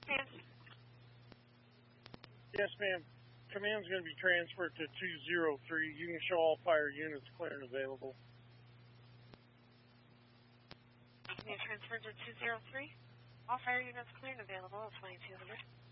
ma'am. Yes, ma'am. Command's going to be transferred to 203. You can show all fire units clear and available. Command transferred to 203. All fire units clear and available at 2200.